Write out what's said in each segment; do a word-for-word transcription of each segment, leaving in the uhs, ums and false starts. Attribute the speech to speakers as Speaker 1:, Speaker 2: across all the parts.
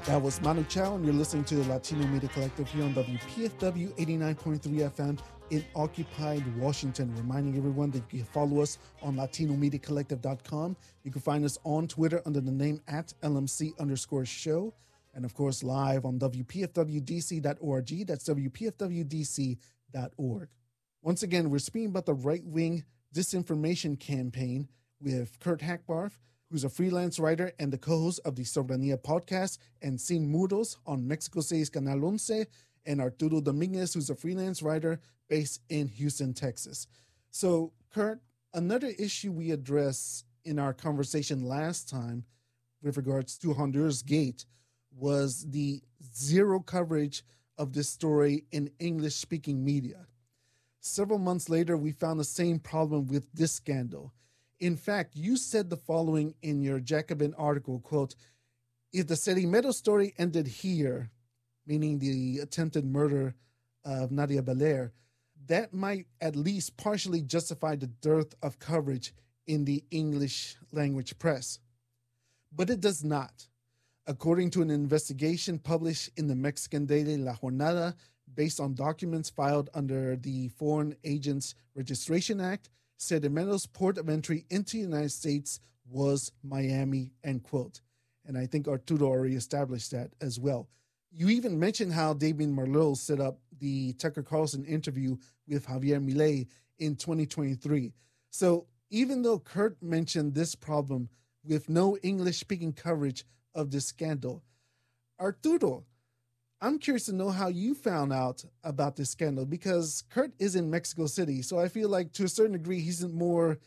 Speaker 1: That was Manu Chao, and you're listening to the Latino Media Collective here on W P F W eighty-nine point three F M in occupied Washington. Reminding everyone that you can follow us on latino media collective dot com. You can find us on Twitter under the name at L M C underscore show. And of course, live on W P F W D C dot org. That's W P F W D C dot org. Once again, we're speaking about the right-wing disinformation campaign with Kurt Hackbarth, who's a freelance writer and the co-host of the Soberanía podcast, and Sin Muros on Mexico City's Canal Once, and Arturo Dominguez, who's a freelance writer based in Houston, Texas. So, Kurt, another issue we addressed in our conversation last time with regards to Honduras Gate was the zero coverage of this story in English-speaking media. Several months later, we found the same problem with this scandal. In fact, you said the following in your Jacobin article, quote, "If the Cerimero story ended here," meaning the attempted murder of Nadia Belair, "that might at least partially justify the dearth of coverage in the English language press." But it does not. According to an investigation published in the Mexican daily La Jornada, based on documents filed under the Foreign Agents Registration Act, Cerimero's port of entry into the United States was Miami, end quote. And I think Arturo already established that as well. You even mentioned how David Merlo set up the Tucker Carlson interview with Javier Milei in twenty twenty-three. So even though Kurt mentioned this problem with no English-speaking coverage of this scandal, Arturo, I'm curious to know how you found out about this scandal, because Kurt is in Mexico City. So I feel like to a certain degree, he's more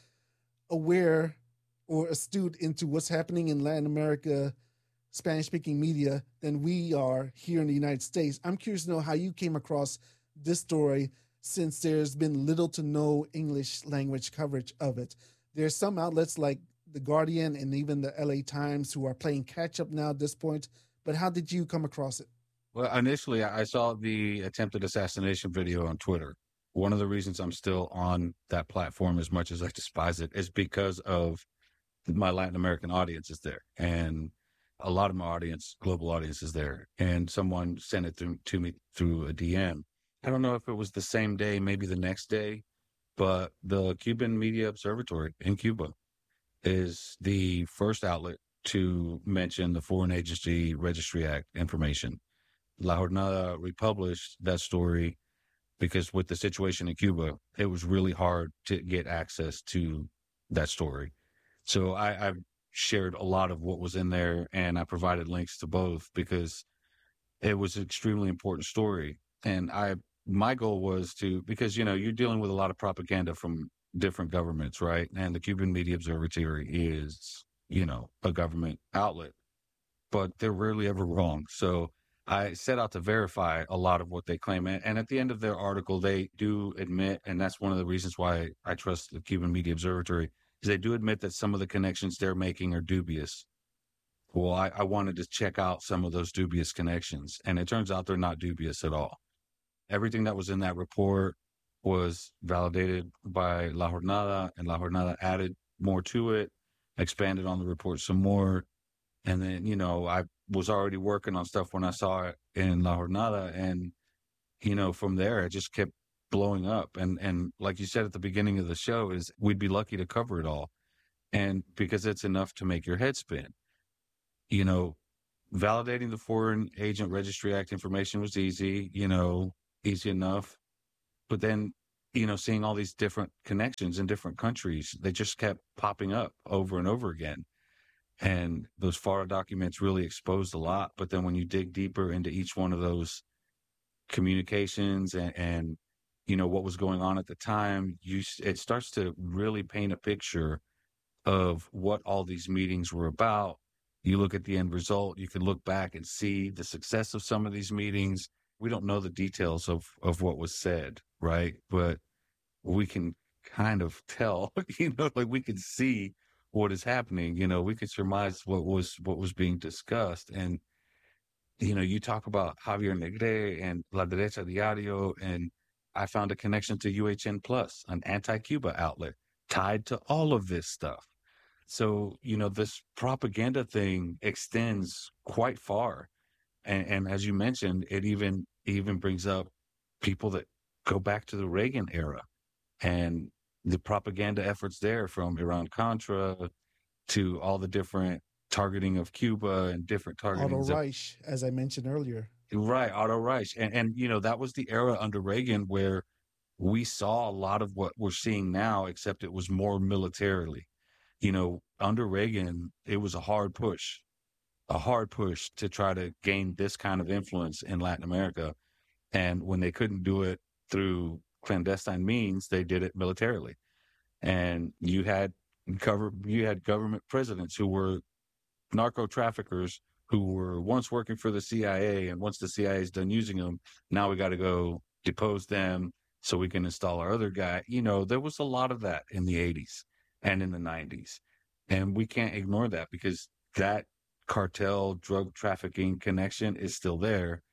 Speaker 1: aware or astute into what's happening in Latin America, Spanish-speaking media than we are here in the United States. I'm curious to know how you came across this story, since there's been little to no English language coverage of it. There's some outlets like The Guardian and even the L A Times who are playing catch up now at this point. But how did you come across it?
Speaker 2: Well, initially, I saw the attempted assassination video on Twitter. One of the reasons I'm still on that platform, as much as I despise it, is because of my Latin American audience is there. And a lot of my audience, global audience, is there. And someone sent it through, to me through a D M. I don't know if it was the same day, maybe the next day, but the Cuban Media Observatory in Cuba is the first outlet to mention the Foreign Agency Registry Act information. La Jornada republished that story because with the situation in Cuba, it was really hard to get access to that story. So I, I've shared a lot of what was in there, and I provided links to both because it was an extremely important story. And I, my goal was to, because, you know, you're dealing with a lot of propaganda from different governments, right? And the Cuban Media Observatory is, you know, a government outlet, but they're rarely ever wrong. So I set out to verify a lot of what they claim. And at the end of their article, they do admit, and that's one of the reasons why I trust the Cuban Media Observatory, is they do admit that some of the connections they're making are dubious. Well, I, I wanted to check out some of those dubious connections, and it turns out they're not dubious at all. Everything that was in that report was validated by La Jornada, and La Jornada added more to it, expanded on the report some more. And then, you know, I was already working on stuff when I saw it in La Jornada. And, you know, from there, it just kept blowing up. And, and like you said at the beginning of the show, is we'd be lucky to cover it all. And because it's enough to make your head spin. You know, validating the Foreign Agent Registry Act information was easy, you know, easy enough. But then, you know, seeing all these different connections in different countries, they just kept popping up over and over again. And those F A R A documents really exposed a lot. But then when you dig deeper into each one of those communications and, and you know, what was going on at the time, you it starts to really paint a picture of what all these meetings were about. You look at the end result, you can look back and see the success of some of these meetings. We don't know the details of, of what was said, right? But we can kind of tell, you know, like we can see what is happening. You know, we could surmise what was what was being discussed. And, you know, you talk about Javier Negre and La Derecha Diario, and I found a connection to U H N Plus, an anti-Cuba outlet tied to all of this stuff. So, you know, this propaganda thing extends quite far. And, and as you mentioned, it even even brings up people that go back to the Reagan era and the propaganda efforts there, from Iran Contra to all the different targeting of Cuba and different
Speaker 1: Otto
Speaker 2: targetings of
Speaker 1: Reich, as I mentioned earlier.
Speaker 2: right, Otto Reich. And and you know, that was the era under Reagan where we saw a lot of what we're seeing now, except it was more militarily. You know, under Reagan, it was a hard push, a hard push to try to gain this kind of influence in Latin America. And when they couldn't do it through clandestine means, they did it militarily. And you had cover you had government presidents who were narco traffickers who were once working for the C I A, and once the C I A is done using them, now we got to go depose them so we can install our other guy. You know, there was a lot of that in the eighties and in the nineties. And we can't ignore that because that cartel drug trafficking connection is still there.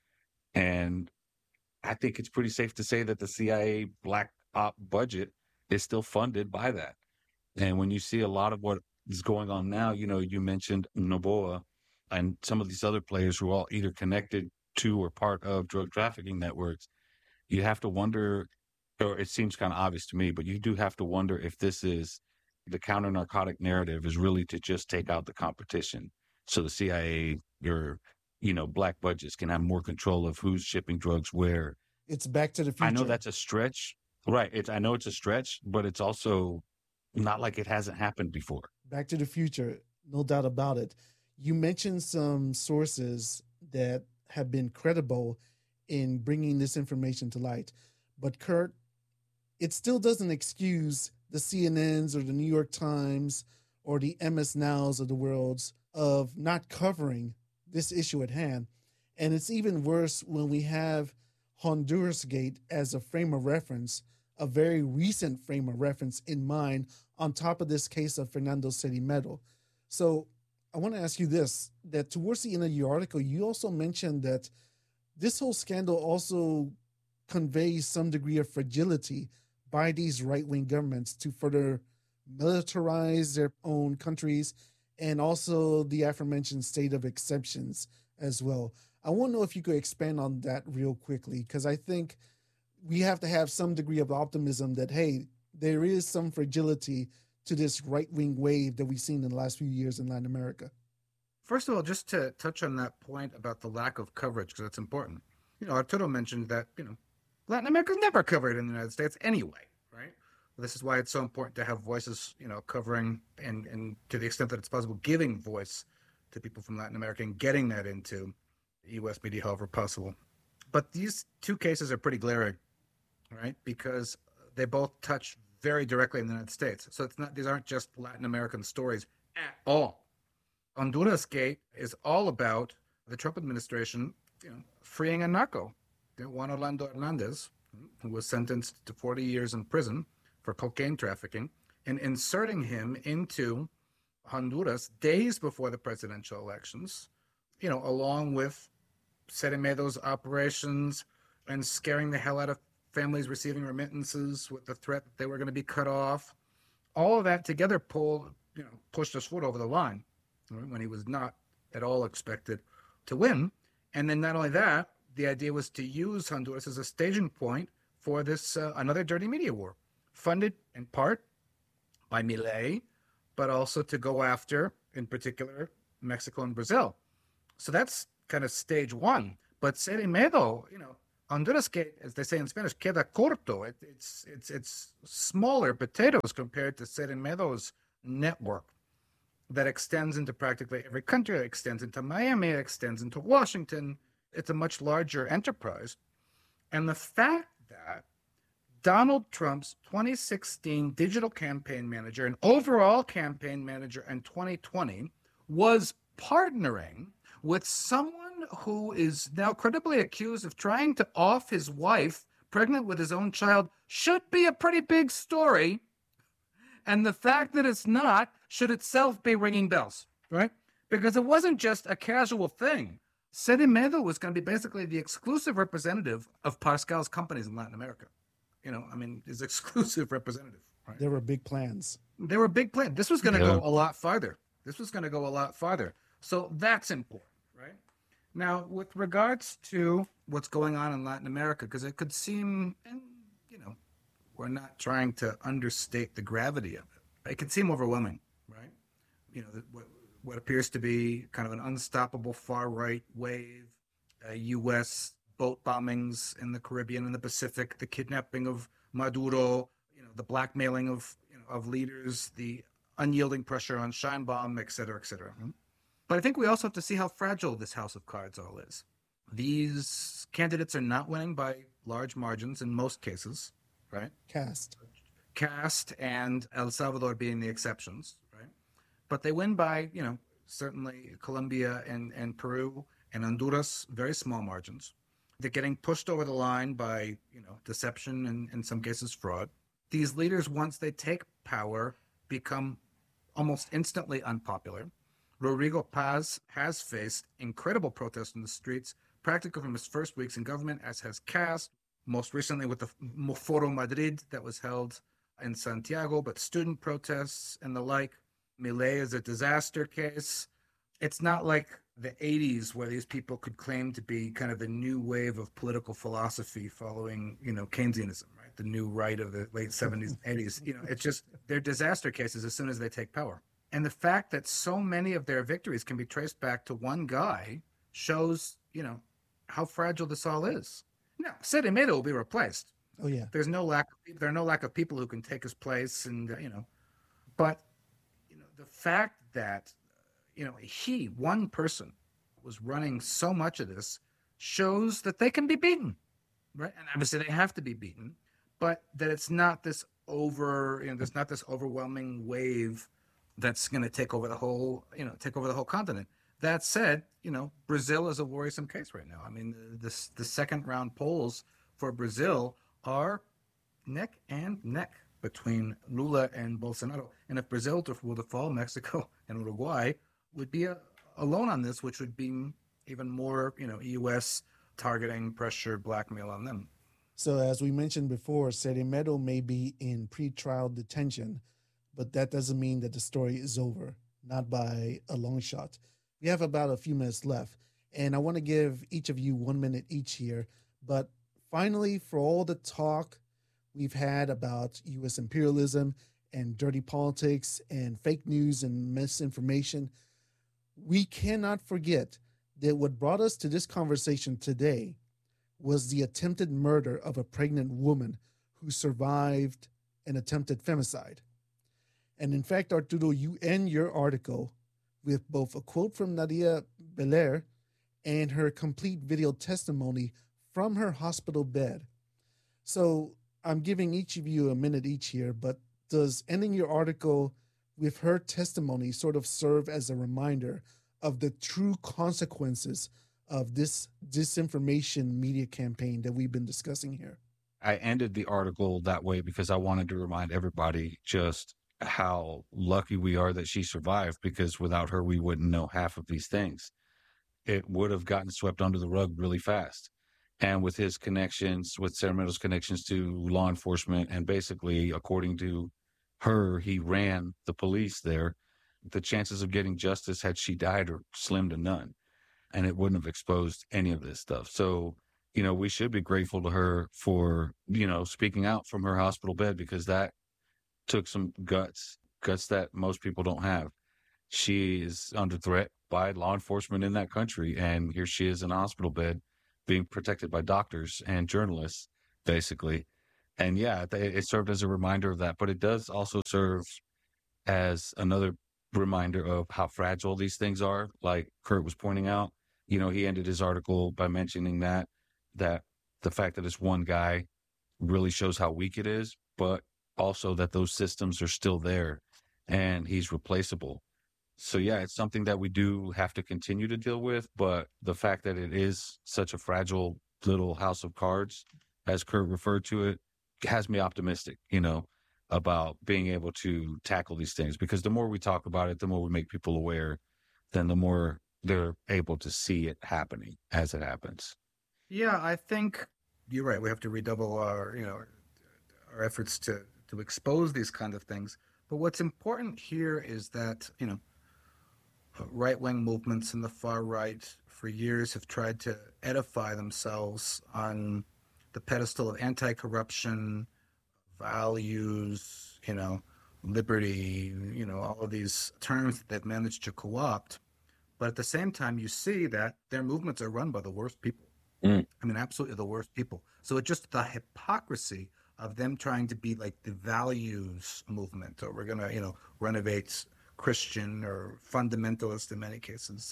Speaker 2: And I think it's pretty safe to say that the C I A black op budget is still funded by that. And when you see a lot of what is going on now, you know, you mentioned Noboa and some of these other players who are all either connected to or part of drug trafficking networks, you have to wonder, or it seems kind of obvious to me, but you do have to wonder if this is the counter narcotic narrative is really to just take out the competition. So the C I A, your, you know, black budgets can have more control of who's shipping drugs where.
Speaker 1: It's Back to the Future.
Speaker 2: I know that's a stretch. Right. It's, I know it's a stretch, but it's also not like it hasn't happened before.
Speaker 1: Back to the Future, no doubt about it. You mentioned some sources that have been credible in bringing this information to light. But Kurt, it still doesn't excuse the C N Ns or the New York Times or the M S Nows of the world of not covering this issue at hand. And it's even worse when we have Honduras Gate as a frame of reference, a very recent frame of reference in mind, on top of this case of Fernando Cerimedo. So I want to ask you this, that towards the end of your article, you also mentioned that this whole scandal also conveys some degree of fragility by these right-wing governments to further militarize their own countries, and also the aforementioned state of exceptions as well. I want to know if you could expand on that real quickly, because I think we have to have some degree of optimism that, hey, there is some fragility to this right-wing wave that we've seen in the last few years in Latin America.
Speaker 3: First of all, just to touch on that point about the lack of coverage, because it's important. You know, Arturo mentioned that, you know, Latin America is never covered in the United States anyway, right? This is why it's so important to have voices, you know, covering and, and to the extent that it's possible, giving voice to people from Latin America and getting that into U S media however possible. But these two cases are pretty glaring, right? Because they both touch very directly in the United States. So it's not, these aren't just Latin American stories at all. Honduras Gate is all about the Trump administration, you know, freeing a narco, Juan Orlando Hernandez, who was sentenced to forty years in prison for cocaine trafficking, and inserting him into Honduras days before the presidential elections, you know, along with Cerimedo's operations and scaring the hell out of families receiving remittances with the threat that they were going to be cut off. All of that together pulled, you know, pushed his foot over the line, right, when he was not at all expected to win. And then not only that, the idea was to use Honduras as a staging point for this uh, another dirty media war, funded in part by Milei, but also to go after, in particular, Mexico and Brazil. So that's kind of stage one. But Cerimedo, you know, Honduras Gate, as they say in Spanish, queda corto. It, it's it's it's smaller potatoes compared to Cerimedo's network that extends into practically every country. It extends into Miami. It extends into Washington. It's a much larger enterprise. And the fact that Donald Trump's twenty sixteen digital campaign manager and overall campaign manager in twenty twenty was partnering with someone who is now credibly accused of trying to off his wife, pregnant with his own child, should be a pretty big story. And the fact that it's not should itself be ringing bells, right? Because it wasn't just a casual thing. Cerimedo was going to be basically the exclusive representative of Pascal's companies in Latin America. You know, I mean, his exclusive representative. Right?
Speaker 1: There were big plans.
Speaker 3: There were big plans. This was going to
Speaker 2: Yeah.
Speaker 3: go a lot farther. This was going to go a lot farther. So that's important, right? Now, with regards to what's going on in Latin America, because it could seem, and you know, we're not trying to understate the gravity of it. It can seem overwhelming, right? You know, what, what appears to be kind of an unstoppable far-right wave, uh, U S boat bombings in the Caribbean and the Pacific, the kidnapping of Maduro, you know, the blackmailing of you know, of leaders, the unyielding pressure on Scheinbaum, et cetera, et cetera. But I think we also have to see how fragile this house of cards all is. These candidates are not winning by large margins in most cases, right?
Speaker 1: Cast.
Speaker 3: Cast and El Salvador being the exceptions, right? But they win by, you know, certainly Colombia and, and Peru and Honduras, very small margins. They're getting pushed over the line by, you know, deception and in some cases fraud. These leaders, once they take power, become almost instantly unpopular. Rodrigo Paz has faced incredible protests in the streets, practically from his first weeks in government, as has Cast, most recently with the Foro Madrid that was held in Santiago, but student protests and the like. Milei is a disaster case. It's not like the eighties where these people could claim to be kind of the new wave of political philosophy following, you know, Keynesianism, right? The new right of the late seventies, eighties. You know, it's just, they're disaster cases as soon as they take power. And the fact that so many of their victories can be traced back to one guy shows, you know, how fragile this all is. Now, Sede Meda will be replaced.
Speaker 1: Oh, yeah.
Speaker 3: There's no lack of, there are no lack of people who can take his place and, uh, you know, but, you know, the fact that, you know, he, one person, was running so much of this shows that they can be beaten, right? And obviously they have to be beaten, but that it's not this over, you know, there's not this overwhelming wave that's going to take over the whole, you know, take over the whole continent. That said, you know, Brazil is a worrisome case right now. I mean, the, the, the second round polls for Brazil are neck and neck between Lula and Bolsonaro. And if Brazil were to fall, Mexico and Uruguay would be a, alone on this, which would be even more, you know, U S targeting, pressure, blackmail on them.
Speaker 1: So as we mentioned before, Sede Meda may be in pretrial detention, but that doesn't mean that the story is over, not by a long shot. We have about a few minutes left, and I want to give each of you one minute each here. But finally, for all the talk we've had about U S imperialism and dirty politics and fake news and misinformation, we cannot forget that what brought us to this conversation today was the attempted murder of a pregnant woman who survived an attempted femicide. And in fact, Arturo, you end your article with both a quote from Nadia Belair and her complete video testimony from her hospital bed. So I'm giving each of you a minute each here, but does ending your article with her testimony sort of serve as a reminder of the true consequences of this disinformation media campaign that we've been discussing here?
Speaker 2: I ended the article that way because I wanted to remind everybody just how lucky we are that she survived, because without her, we wouldn't know half of these things. It would have gotten swept under the rug really fast. And with his connections, with Sede Meda's connections to law enforcement, and basically, according to her, he ran the police there, the chances of getting justice had she died are slim to none. And it wouldn't have exposed any of this stuff. So, you know, we should be grateful to her for, you know, speaking out from her hospital bed, because that took some guts, guts that most people don't have. She is under threat by law enforcement in that country. And here she is in a hospital bed being protected by doctors and journalists, basically. And yeah, it served as a reminder of that. But it does also serve as another reminder of how fragile these things are. Like Kurt was pointing out, you know, he ended his article by mentioning that, that the fact that it's one guy really shows how weak it is, but also that those systems are still there and he's replaceable. So yeah, it's something that we do have to continue to deal with, but the fact that it is such a fragile little house of cards, as Kurt referred to it, has me optimistic, you know, about being able to tackle these things, because the more we talk about it, the more we make people aware, then the more they're able to see it happening as it happens.
Speaker 3: Yeah, I think you're right. We have to redouble our, you know, our efforts to, to expose these kind of things. But what's important here is that, you know, right-wing movements in the far right for years have tried to edify themselves on the pedestal of anti-corruption, values, you know, liberty, you know, all of these terms that they've managed to co-opt. But at the same time, you see that their movements are run by the worst people.
Speaker 2: Mm.
Speaker 3: I mean, absolutely the worst people. So it's just the hypocrisy of them trying to be like the values movement, or we're going to, you know, renovate Christian or fundamentalist in many cases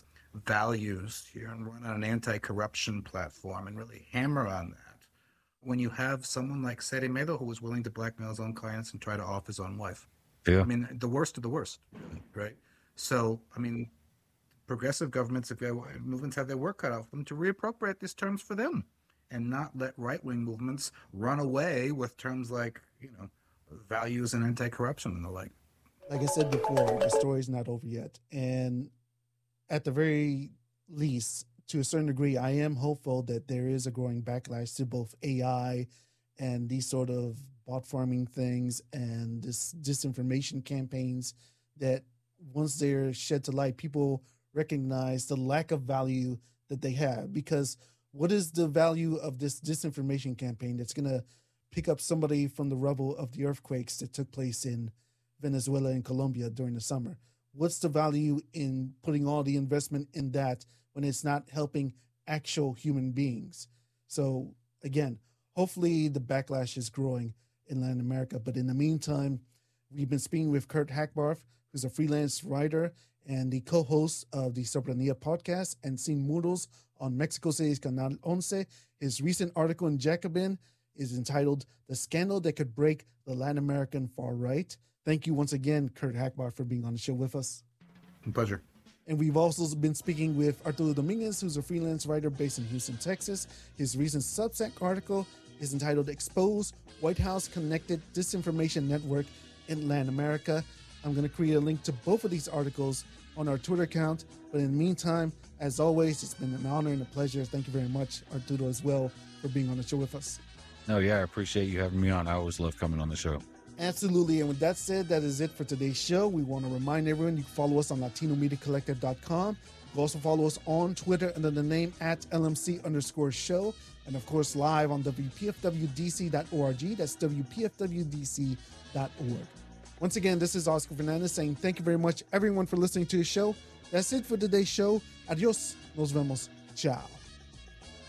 Speaker 3: values here and run on an anti-corruption platform and really hammer on that. When you have someone like Seri Melo who was willing to blackmail his own clients and try to off his own wife.
Speaker 2: Yeah.
Speaker 3: I mean, the worst of the worst, right? So, I mean, progressive governments, if movements have their work cut out for them to reappropriate these terms for them and not let right-wing movements run away with terms like, you know, values and anti-corruption and the like.
Speaker 1: Like I said before, the story's not over yet. And at the very least, to a certain degree, I am hopeful that there is a growing backlash to both A I and these sort of bot farming things and this disinformation campaigns, that once they're shed to light, people recognize the lack of value that they have. Because what is the value of this disinformation campaign that's going to pick up somebody from the rubble of the earthquakes that took place in Venezuela and Colombia during the summer? What's the value in putting all the investment in that when it's not helping actual human beings? So again, hopefully the backlash is growing in Latin America. But in the meantime, we've been speaking with Kurt Hackbarth, who's a freelance writer and the co-host of the Soberanía podcast and Sin Muros on Mexico City's Canal Once. His recent article in Jacobin is entitled "The Scandal That Could Break the Latin American Far Right." Thank you once again, Kurt Hackbarth, for being on the show with us.
Speaker 3: My pleasure.
Speaker 1: And we've also been speaking with Arturo Dominguez, who's a freelance writer based in Houston, Texas. His recent Substack article is entitled "Expose White House Connected Disinformation Network in Latin America." I'm going to create a link to both of these articles on our Twitter account. But in the meantime, as always, it's been an honor and a pleasure. Thank you very much, Arturo, as well, for being on the show with us.
Speaker 2: No, yeah, I appreciate you having me on. I always love coming on the show.
Speaker 1: Absolutely. And with that said, that is it for today's show. We want to remind everyone you can follow us on Latino Media Collective dot com. You can also follow us on Twitter under the name at L M C underscore show. And of course, live on W P F W D C dot org. That's W P F W D C dot org. Once again, this is Oscar Fernandez saying thank you very much, everyone, for listening to the show. That's it for today's show. Adios. Nos vemos. Ciao.